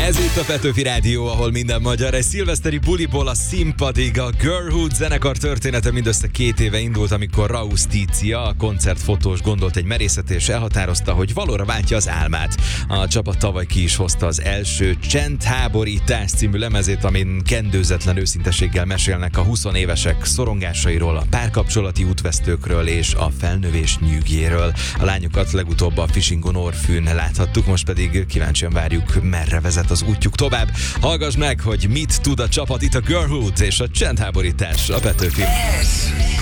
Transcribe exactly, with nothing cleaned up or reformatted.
Ez itt a Petőfi Rádió, ahol minden magyar. Egy szilveszteri buliból a színpadig. A Girlhood zenekar története mindössze két éve indult, amikor Rausz Tícia, a koncertfotós gondolt egy merészetre és elhatározta, hogy valóra váltja az álmát. A csapat tavaly ki is hozta az első Csendháborítás című lemezét, amin kendőzetlen őszinteséggel mesélnek a huszonévesek szorongásairól, a párkapcsolati útvesztőkről és a felnövés nyűgjéről. A lányokat legutóbb a Fishing on Orfűn láthattuk, most pedig kíváncsian várjuk, merre vezet az útjuk tovább. Hallgass meg, hogy mit tud a csapat. Itt a Girlhood és a Csendháborítás a Petőfi.